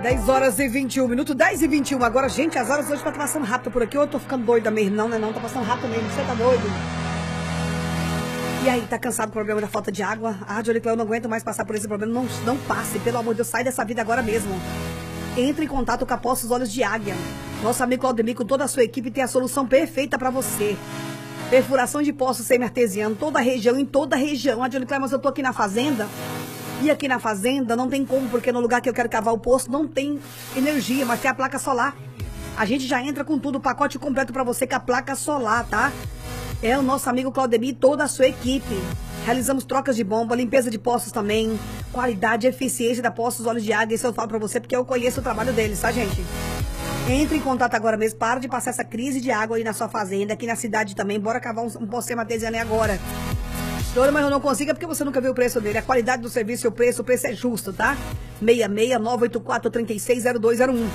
10h21, 10h21. Agora, gente, as horas hoje tá passando rápido por aqui. Ou eu tô ficando doida mesmo? Não, né? Não, tá passando rápido mesmo. Você tá doido? E aí, tá cansado do problema da falta de água? Ah, Johnny Cléo, eu não aguento mais passar por esse problema. Não passe, pelo amor de Deus, sai dessa vida agora mesmo. Entre em contato com a Poços Olhos de Águia. Nosso amigo Claudemir, com toda a sua equipe, tem a solução perfeita pra você. Perfuração de poços semi-artesiano, em toda a região. Ah, Johnny Cléo, mas eu tô aqui na fazenda. E aqui na fazenda não tem como, porque no lugar que eu quero cavar o poço não tem energia, mas tem a placa solar. A gente já entra com tudo, o pacote completo pra você com a placa solar, tá? É o nosso amigo Claudemir e toda a sua equipe. Realizamos trocas de bomba, limpeza de poços também, qualidade e eficiência da Poços Olhos de Águia. Isso eu falo pra você porque eu conheço o trabalho deles, tá, gente? Entre em contato agora mesmo, para de passar essa crise de água aí na sua fazenda, aqui na cidade também. Bora cavar um poço semi-artesiano aí agora. Mas eu não consigo, é porque você nunca viu o preço dele. A qualidade do serviço e o preço é justo, tá? 66984360201.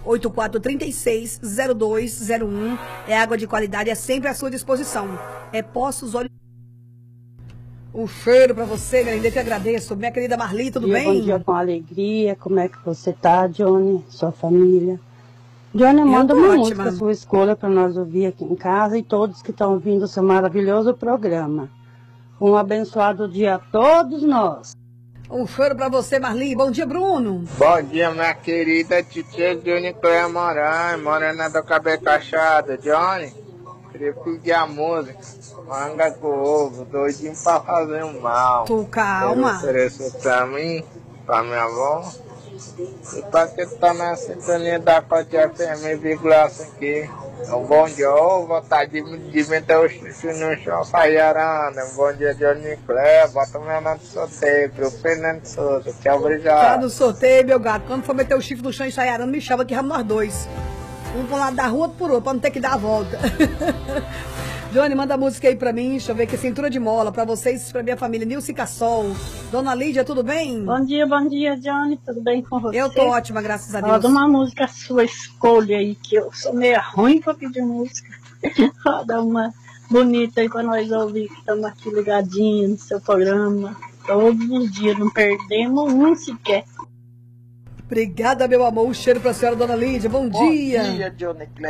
84360201. É água de qualidade, é sempre à sua disposição. É Poços Olhos. Um cheiro pra você, minha linda, eu que agradeço. Minha querida Marli, tudo bem? Bom dia, com alegria. Como é que você tá, Johnny? Sua família? Johnny, manda uma música, sua escolha, para nós ouvir aqui em casa e todos que estão ouvindo o seu maravilhoso programa. Um abençoado dia a todos nós. Um cheiro pra você, Marli. Bom dia, Bruno. Bom dia, minha querida titia Johnny Cléo Moraes, morena do cabelo cachado. Johnny, queria pedir a música Manga com Ovo, doidinho pra fazer um mal. Tu calma. Ofereceu pra mim, pra minha avó. E pra que tá na sintonia da Cote FM, vírgula aqui. Um bom dia, vontade de meter o xixi no chão, Sayarana. Um bom dia, Johnny Cléo. Bota o meu nome do sorteio, pro Fernando Souza. Tchau, obrigado. Tá no sorteio, meu gato. Quando for meter o chifre no chão e Sayarana, me chama que vamos nós dois. Um pro lado da rua, outro por outro, pra não ter que dar a volta. Johnny, manda a música aí pra mim. Deixa eu ver aqui. Cintura de Mola. Pra vocês, pra minha família. Nilce Cassol. Dona Lídia, tudo bem? Bom dia, Johnny. Tudo bem com você? Eu tô ótima, graças a Deus. Roda uma música sua escolha aí, que eu sou meio ruim pra pedir música. Roda uma bonita aí pra nós ouvir, que estamos aqui ligadinhos no seu programa. Todos os dias, não perdemos um sequer. Obrigada, meu amor. Um cheiro pra senhora, Dona Lídia. Bom dia. Bom dia, Johnny Cléo.